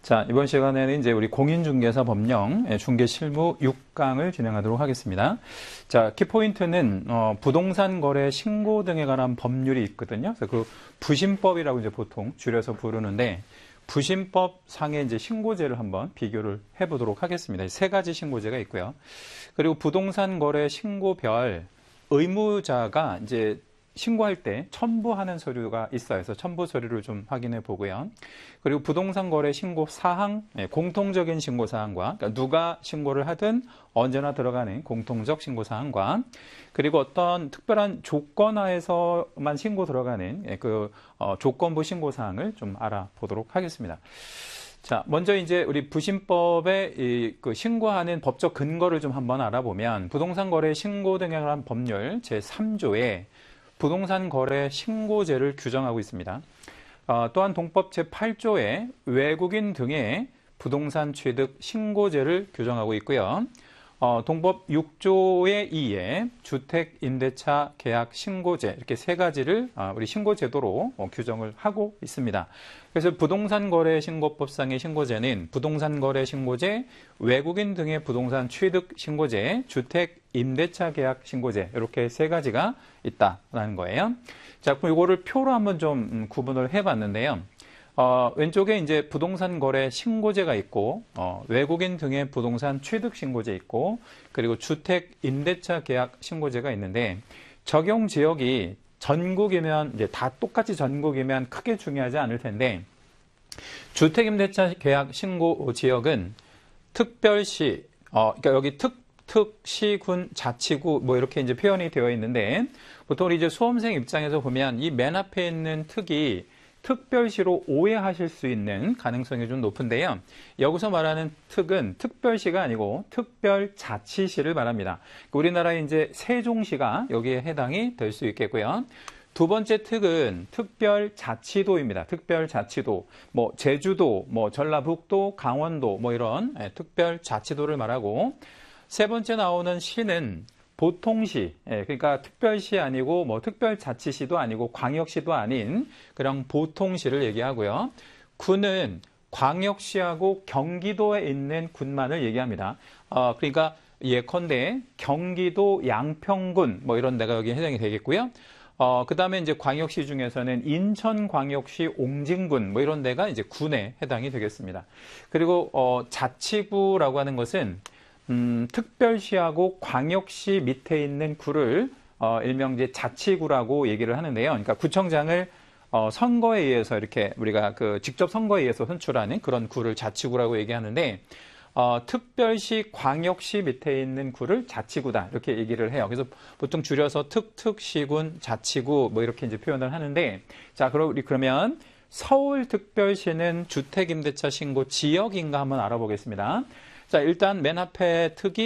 자, 이번 시간에는 이제 우리 공인중개사 법령 중개실무 6강을 진행하도록 하겠습니다. 자, 키포인트는 부동산 거래 신고 등에 관한 법률이 있거든요. 그래서 그 부신법이라고 이제 보통 줄여서 부르는데 부신법 상의 이제 신고제를 한번 비교를 해보도록 하겠습니다. 세 가지 신고제가 있고요. 그리고 부동산 거래 신고별 의무자가 이제 신고할 때 첨부하는 서류가 있어요. 그래서 첨부 서류를 좀 확인해 보고요. 그리고 부동산 거래 신고 사항, 공통적인 신고 사항과 그러니까 누가 신고를 하든 언제나 들어가는 공통적 신고 사항과 그리고 어떤 특별한 조건 하에서만 신고 들어가는 조건부 신고 사항을 좀 알아보도록 하겠습니다. 자, 먼저 이제 우리 부신법의 그 신고하는 법적 근거를 좀 한번 알아보면 부동산 거래 신고 등에 관한 법률 제3조에 부동산 거래 신고제를 규정하고 있습니다. 또한 동법 제8조에 외국인 등의 부동산 취득 신고제를 규정하고 있고요. 동법 6조의 2에 주택 임대차 계약 신고제 이렇게 세 가지를 우리 신고제도로 규정을 하고 있습니다. 그래서 부동산 거래 신고법상의 신고제는 부동산 거래 신고제, 외국인 등의 부동산 취득 신고제, 주택 임대차 계약 신고제 이렇게 세 가지가 있다라는 거예요. 자, 그럼 이거를 표로 한번 좀 구분을 해봤는데요. 왼쪽에 이제 부동산 거래 신고제가 있고, 외국인 등의 부동산 취득 신고제 있고, 그리고 주택 임대차 계약 신고제가 있는데, 적용 지역이 전국이면, 이제 다 똑같이 전국이면 크게 중요하지 않을 텐데, 주택 임대차 계약 신고 지역은 특별시, 그러니까 여기 특시군, 자치구, 뭐 이렇게 이제 표현이 되어 있는데, 보통 이제 수험생 입장에서 보면 이 맨 앞에 있는 특이 특별시로 오해하실 수 있는 가능성이 좀 높은데요. 여기서 말하는 특은 특별시가 아니고 특별자치시를 말합니다. 우리나라의 이제 세종시가 여기에 해당이 될 수 있겠고요. 두 번째 특은 특별자치도입니다. 특별자치도, 뭐 제주도, 뭐 전라북도, 강원도, 뭐 이런 특별자치도를 말하고 세 번째 나오는 시는 보통시, 그러니까 특별시 아니고 뭐 특별자치시도 아니고 광역시도 아닌 그런 보통시를 얘기하고요. 군은 광역시하고 경기도에 있는 군만을 얘기합니다. 그러니까 예컨대 경기도 양평군 뭐 이런 데가 여기 해당이 되겠고요. 그 다음에 이제 광역시 중에서는 인천광역시 옹진군 뭐 이런 데가 이제 군에 해당이 되겠습니다. 그리고 자치구라고 하는 것은 특별시하고 광역시 밑에 있는 구를 일명 이제 자치구라고 얘기를 하는데요. 그러니까 구청장을 선거에 의해서 이렇게 우리가 직접 선거에 의해서 선출하는 그런 구를 자치구라고 얘기하는데 특별시, 광역시 밑에 있는 구를 자치구다 이렇게 얘기를 해요. 그래서 보통 줄여서 특시군, 자치구 뭐 이렇게 이제 표현을 하는데 자, 그러면 서울특별시는 주택임대차 신고 지역인가 한번 알아보겠습니다. 자, 일단 맨 앞에 특이